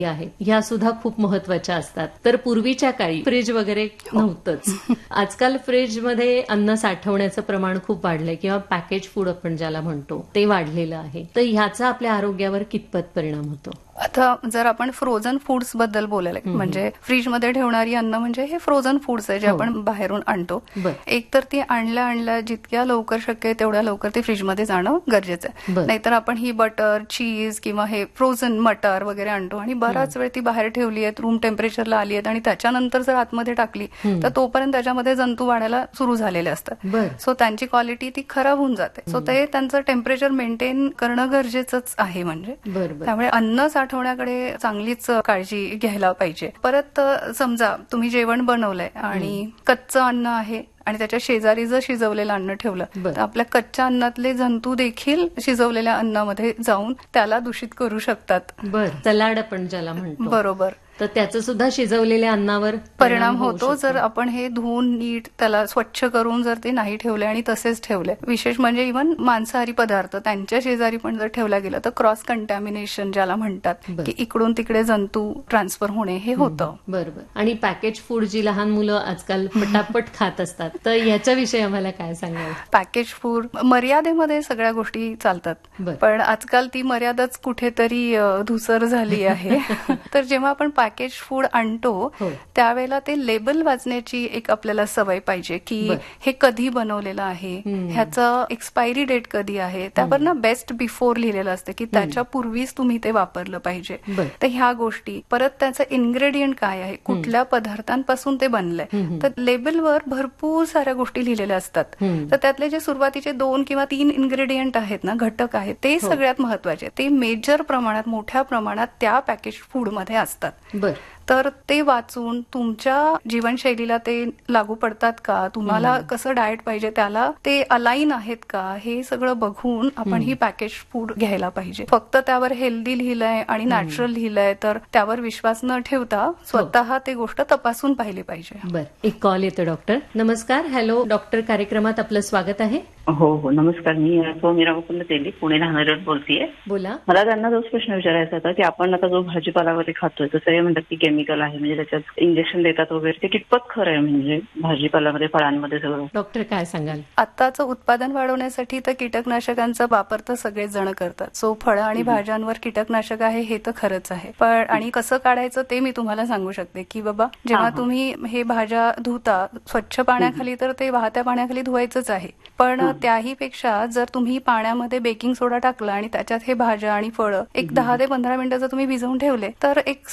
आहेत ह्या सुद्धा खूप महत्वाच्या असतात. तर पूर्वीच्या काळी फ्रीज वगैरे नव्हतंच. आजकाल फ्रीजमध्ये अन्न साठवण्याचं प्रमाण खूप वाढलंय किंवा पॅकेज फूड आपण ज्याला म्हणतो ते वाढलेलं आहे. तर ह्याचा आपल्या आरोग्यावर कितपत परिणाम होतो? आता जर आपण फ्रोझन फूड्स बद्दल बोलायला म्हणजे फ्रीजमध्ये ठेवणारी अन्न म्हणजे हे फ्रोझन फूड्स आहे जे आपण बाहेरून आणतो. एक तर ती आणल्या जितक्या लवकर शक्य आहे तेवढ्या लवकर ती फ्रीजमध्ये जाणं गरजेचं आहे. नाहीतर आपण ही बटर, चीज किंवा हे फ्रोझन मटर वगैरे आणतो आणि बराच वेळ ती बाहेर ठेवली आहेत, रूम टेम्परेचरला आली आहेत आणि त्याच्यानंतर जर आतमध्ये टाकली तर तोपर्यंत त्याच्यामध्ये जंतू वाढायला सुरू झालेले असतात. सो त्यांची क्वालिटी ती खराब होऊन जाते. सो ते त्यांचं टेम्परेचर मेंटेन करणं गरजेचंच आहे. म्हणजे त्यामुळे अन्न साठवण्याकडे चांगलीच काळजी घ्यायला पाहिजे. परत समजा तुम्ही जेवण बनवलंय आणि कच्चं अन्न आहे आणि त्याच्या शेजारी जर शिजवलेलं अन्न ठेवलं तर आपल्या कच्च्या अन्नातले जंतू देखील शिजवलेल्या अन्नामध्ये जाऊन त्याला दूषित करू शकतात. सलाड आपण ज्याला म्हणतो. बरोबर. तर त्याचं सुद्धा शिजवलेल्या अन्नावर परिणाम होतो जर आपण हे धुवून नीट त्याला स्वच्छ करून जर ते नाही ठेवले आणि तसेच ठेवले. विशेष म्हणजे इव्हन मांसाहारी पदार्थ त्यांच्या शेजारी पण जर ठेवला गेला तर क्रॉस कंटॅमिनेशन ज्याला म्हणतात की इकडून तिकडे जंतू ट्रान्सफर होणे हे होतं. बरोबर. आणि पॅकेज फूड जी लहान मुलं आजकाल पटापट खात असतात तर याच्याविषयी आम्हाला काय सांगाल? पॅकेज फूड मर्यादेमध्ये सगळ्या गोष्टी चालतात पण आजकाल ती मर्यादाच कुठेतरी धुसर झाली आहे. तर जेव्हा आपण पॅकेज फूड आणतो त्यावेळेला ते लेबल वाचण्याची एक आपल्याला सवय पाहिजे की हे कधी बनवलेलं आहे, ह्याचं एक्सपायरी डेट कधी आहे, त्यावर ना बेस्ट बिफोर लिहिलेलं असतं की त्याच्या पूर्वीच तुम्ही ते वापरलं पाहिजे. तर ह्या गोष्टी परत त्याचं इन्ग्रेडियंट काय आहे, कुठल्या पदार्थांपासून ते बनलंय, तर लेबलवर भरपूर साऱ्या गोष्टी लिहिलेल्या असतात. तर त्यातले जे सुरुवातीचे 2 किंवा 3 इन्ग्रेडियंट आहेत ना, घटक आहेत, ते सगळ्यात महत्वाचे. ते मेजर प्रमाणात मोठ्या प्रमाणात त्या पॅकेज फूडमध्ये असतात. तर ते वाचून तुमच्या जीवनशैलीला ते लागू पडतात का, तुम्हाला कसं डाएट पाहिजे त्याला ते अलाइन आहेत का, हे सगळं बघून आपण ही पॅकेज फूड घ्यायला पाहिजे. फक्त त्यावर हेल्दी लिहिलंय आणि नॅचरल लिहिलंय तर त्यावर विश्वास न ठेवता स्वतः ते गोष्ट तपासून पाहिली पाहिजे. एक कॉल येतो. डॉक्टर नमस्कार. हॅलो डॉक्टर, कार्यक्रमात आपलं स्वागत आहे. हो नमस्कार. मी मीरा मुकुंद तेली पुणे धानोरीवरून बोलतेय. बोला. मला त्यांना तोच प्रश्न विचारायचा होता की आपण आता जो भाजीपाला वगैरे खातोय तर ते म्हणतात की केमिकल आहे, म्हणजे त्याच्यात इंजेक्शन देतात वगैरे, ते कितपत खरं आहे म्हणजे भाजीपाल्यामध्ये फळांमध्ये सगळं? डॉक्टर काय सांगाल? आताचं उत्पादन वाढवण्यासाठी तर कीटकनाशकांचा वापर तर सगळेच जण करतात. सो फळं आणि भाज्यांवर कीटकनाशक आहे हे तर खरंच आहे. पण आणि कसं काढायचं ते मी तुम्हाला सांगू शकते की बाबा जेव्हा तुम्ही हे भाज्या धुता स्वच्छ पाण्याखाली तर ते वाहत्या पाण्याखाली धुवायचंच आहे. पण त्याही पेक्षा जर तुम्ही पाण्यामध्ये बेकिंग सोडा टाकला आणि त्याच्यात हे भाज्या आणि फळं एक 10 ते 15 मिनिटं जर तुम्ही भिजवून ठेवले तर एक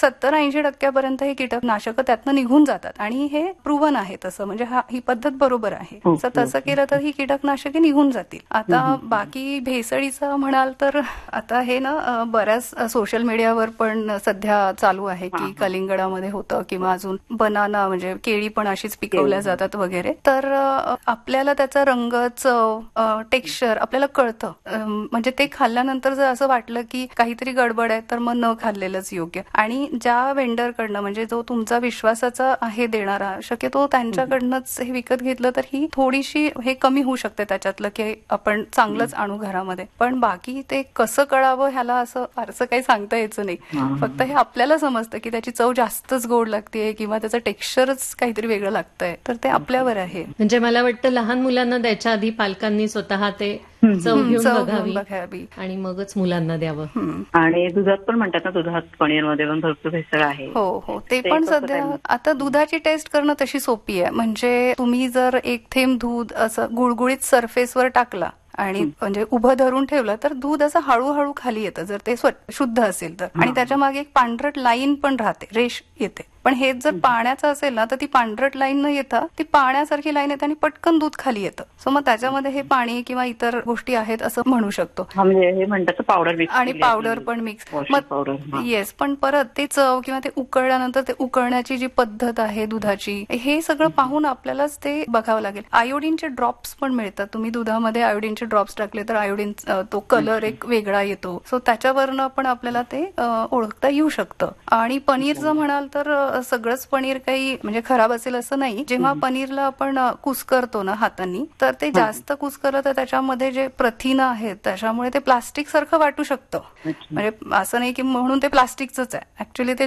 70-80% हे कीटकनाशक त्यातनं निघून जातात आणि हे प्रूव्हन आहे तसं, म्हणजे ही पद्धत बरोबर आहे. तसं केलं तर ही कीटकनाशके निघून जातील. आता बाकी भेसळीचं म्हणाल तर आता हे ना बऱ्याच सोशल मीडियावर पण सध्या चालू आहे की कलिंगडामध्ये होतं किंवा अजून बनाना म्हणजे केळी पण अशीच पिकवल्या जातात वगैरे. तर आपल्याला त्याचा रंग, चव, टेक्स्चर आपल्याला कळतं. म्हणजे ते खाल्ल्यानंतर जर असं वाटलं की काहीतरी गडबड आहे तर मग न खाल्लेलंच योग्य. आणि ज्या वेंडरकडनं म्हणजे जो तुमचा विश्वासाचा आहे देणारा, शक्यतो त्यांच्याकडनंच हे विकत घेतलं तर ही थोडीशी हे कमी होऊ शकते त्याच्यातलं की आपण चांगलंच आणू घरामध्ये. पण बाकी ते कसं कळावं ह्याला असं फारसं काही सांगता यायचं नाही. फक्त हे आपल्याला समजतं की त्याची चव जास्तच गोड लागते किंवा त्याचं टेक्स्चरच काहीतरी वेगळं लागतंय, तर ते आपल्यावर आहे. म्हणजे मला वाटतं लहान मुलांना द्यायच्या आधी पालकांनी स्वतः ते चव घेऊन बघावी आणि मगच मुलांना द्यावं. आणि दुधात पण म्हणतात ना, दुधात पनीरमध्ये पण भरपूर भेसळ आहे. हो ते पण सध्या आता दुधाची टेस्ट करणं तशी सोपी आहे. म्हणजे तुम्ही जर एक थेंब दूध असं गुळगुळीत सरफेसवर टाकला आणि म्हणजे उभं धरून ठेवलं तर दूध असं हळूहळू खाली येतं जर ते शुद्ध असेल तर. आणि त्याच्या मागे एक पांढरट लाईन पण राहते, रेष येते. पण हे जर पाण्याचं असेल ना तर ती पांढरट लाईन न येता ती पाण्यासारखी लाईन येते आणि पटकन दूध खाली येतं. सो मग त्याच्यामध्ये हे पाणी किंवा इतर गोष्टी आहेत असं म्हणू शकतो. म्हणजे हे म्हणतात पावडर मिक्स आणि पावडर पण मिक्स. येस, पण परत ते चव किंवा ते उकळल्यानंतर ते उकळण्याची जी पद्धत आहे दुधाची, हे सगळं पाहून आपल्यालाच ते बघावं लागेल. आयोडीनचे ड्रॉप्स पण मिळतात. तुम्ही दुधामध्ये आयोडीनचे ड्रॉप्स टाकले तर आयोडीन तो कलर एक वेगळा येतो. सो त्याच्यावरनं पण आपल्याला ते ओळखता येऊ शकतं. आणि पनीरचं म्हणाल तर सगळंच पनीर काही म्हणजे खराब असेल असं नाही. जेव्हा पनीरला आपण कुस्करतो ना हातांनी, तर ते जास्त कुस्करलं तर त्याच्यामध्ये जे प्रथिनं आहेत त्याच्यामुळे ते प्लास्टिक सारखं वाटू शकतं. म्हणजे असं नाही की म्हणून ते प्लास्टिकचंच आहे, ऍक्च्युली ते